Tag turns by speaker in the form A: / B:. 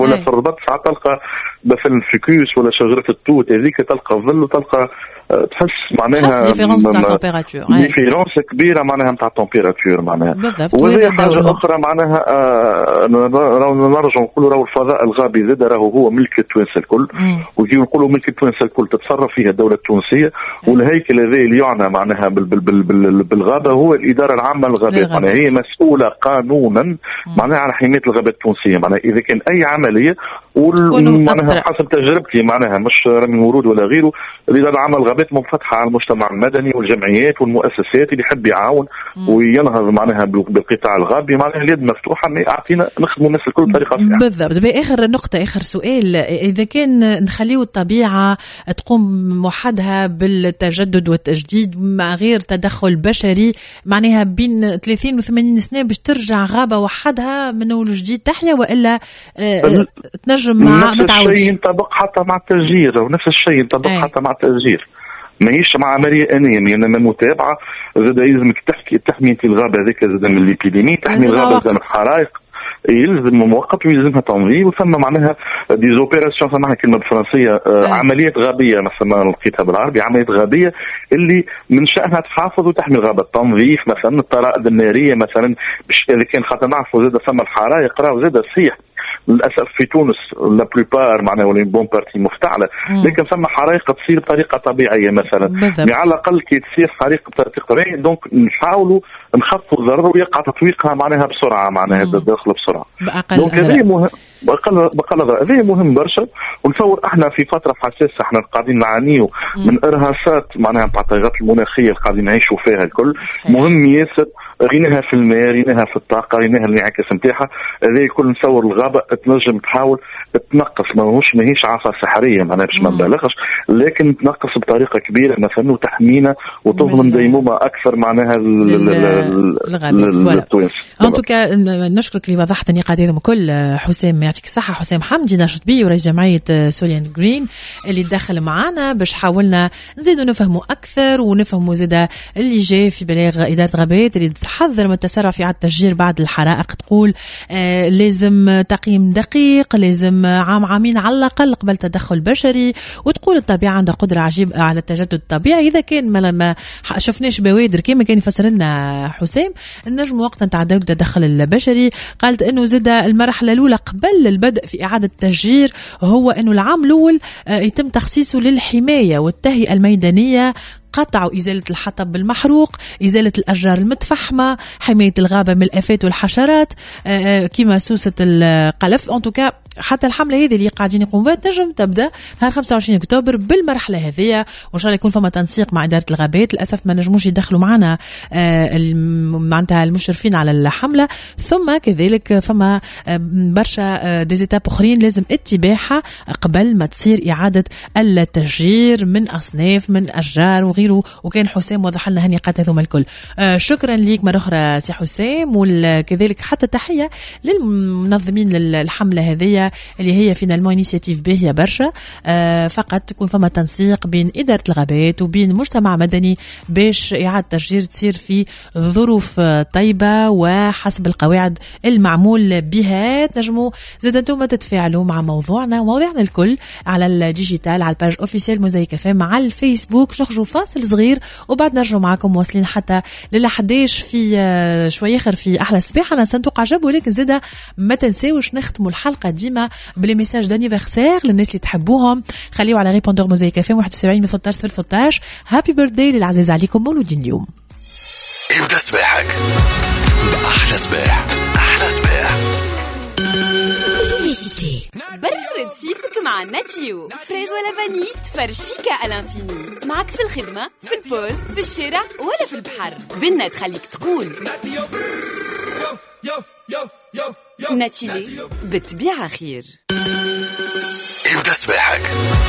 A: ولا في الرباط ساعات تلقى مثلا فيكوس ولا شجره التوت هذيك تلقى ظل وتلقى تحس معناها
B: ديفيرونس تاع تمبيراتور،
A: ديفيرونس كبيره معناها نتاع تمبيراتور معناها.
B: وهذه
A: حاجه اخرى معناها نرجع نقولوا راهو الفضاء الغابي زاد راهو هو ملك التوانسه الكل، وكي نقولوا ملك التوانسه الكل تتصرف فيها الدوله التونسيه، والهيكل هذا اللي يعنى معناها بالغابه هو الاداره العامه للغابات، معناها هي مسؤوله قانونا معناها على حمايه الغابات التونسيه. معناها اذا كان اي عمليه معناها حسب تجربتي معناها مش رمي ورود ولا غيره، الاداره العامه للغابات منفتحه على المجتمع المدني والجمعيات والمؤسسات اللي يحب يعاون وينهض معناها بالقطاع الغابي، معناها اليد مفتوحه اعطينا نخدموا الناس الكل بطريقه صحيحه.
B: بالضبط. باخر نقطه، اخر سؤال، اذا كان نخليو الطبيعه تقوم وحدها بالتجدد والتجديد مع غير تدخل بشري، معناها بين 30 و 80 سنه باش ترجع غابه وحدها من اول وجديد تحيا، والا تنجم مع
A: نفس الشيء ينطبق حتى مع التسجير، ونفس الشيء ينطبق حتى مع التسجير. ماهيش مع عمليه انيه، انما متابعه زاد يلزمك تحمي انت الغابه هذيك زاد من الابيديمي، تحمي الغابه زاد من الحرائق، يلزم مؤقت ويلزمها تنظيم، وثم معناها ديزوبيراسيون سماها كلمه بالفرنسيه عمليات غابيه مثلا لقيتها بالعربي، عمليات غابيه اللي من شانها تحافظ وتحمي الغابه، التنظيف مثلا، الطرائد الناريه مثلا، اذا كان خاطر نعرفوا زاد ثم الحرائق راهو زاد صيح للاسف في تونس لا بلوبار معناها ولا بون بارتي مفتعله، لكن ثم حرائق تصير بطريقه طبيعيه مثلا، على الاقل كي تصير حريق بطريقه طبيعيه دونك نحاولوا نخفضوا الضرر ويقع تطويقها معناها بسرعه، معناها الدخل بسرعه. دونك هذه مهم، هذه مهم برشا. ونتصور احنا في فتره حساسه احنا قاعدين نعانيو من ارهاصات معناها نتاع التغيرات المناخيه اللي قاعدين نعيشوا فيها الكل، مهم ياسر غيناها في الماء، غيناها في الطاقه، غيناها الانعكاس نتاعها، هذا الكل نصور الغابه تنجم تحاول تنقص، ماهيش عصا سحريه معناها باش ما نبالغش، لكن تنقص بطريقه كبيره مثلا وتحمينا وتضمن ديمومه اكثر معناها
B: للتوانسه. انتوكا نشكرك اللي وضحت النقاط هذه كل. حسام يعطيك الصحه. حسام حمدي ناشط بي ورئيس جمعيه سوليان جرين اللي دخل معنا باش حاولنا نزيدوا نفهموا اكثر ونفهموا زاده اللي جاي في بلاغ اداره غابات اللي تحذر من التسرع في اعاده التشجير بعد الحرائق، تقول لازم تقييم دقيق، لازم عامين على الاقل قبل تدخل بشري، وتقول الطبيعه عندها قدره عجيبه على التجدد الطبيعي. اذا كان ما شفناش بوادر كما كان يفسر لنا حسام النجم وقتا تعدل التدخل البشري، قالت انه زاد المرحله الاولى قبل البدء في اعاده التشجير هو انه العام الاول يتم تخصيصه للحمايه والتهيئه الميدانيه، قطع وإزالة الحطب بالمحروق، إزالة الأشجار المتفحمة، حماية الغابة من الآفات والحشرات كما سوسة القلف. أنتوكا حتى الحملة هذه اللي قاعدين يقوم بها تنجم تبدأ نهار 25 أكتوبر بالمرحلة هذه، وإن شاء الله يكون فما تنسيق مع إدارة الغابات. للأسف ما نجموش يدخلوا معنا معناتها المشرفين على الحملة، ثم كذلك فما برشا ديزيتاب أخرين لازم اتباعها قبل ما تصير إعادة التشجير من أصناف من أشجار وغيره. وكان حسام وضح لنا هالنقاط هذوما الكل. شكرا ليك مرة أخرى سي حسام، وكذلك حتى تحية للمنظمين للحملة هذه اللي هي فينالمون انيشيتيف باهية برشا. فقط تكون فما تنسيق بين إدارة الغابات وبين مجتمع مدني باش إعادة التشجير تصير في ظروف طيبة وحسب القواعد المعمول بها. تنجموا زاد انتم تتفاعلوا مع موضوعنا الكل على الديجيتال، على الباج اوفيسيال موزايك FM على الفيسبوك. نخرجوا فاصل صغير وبعد نرجعوا معكم واصلين حتى لل11 في شويه اخر في احلى الصباح. انا صندوق عجب، ولكن زاده ما تنساوش نختموا الحلقه ديما بلي ميساج دانيفرسير للناس اللي تحبوهم. خليوا على ريبوندور موزايك FM 71 13 13. هابي بيرثداي للعزيز عليكم مولودين اليوم.
C: ابدا صباحك احلى صباح. احلى صباح.
D: برد صيفك مع ناتيو، فريز ولا فاني تفرشيكا الانفيني، معك في الخدمة، في البوز، في الشارع ولا في البحر، بنا تخليك تقول ناتيلي بالطبيعة خير.
C: ابدا صباحك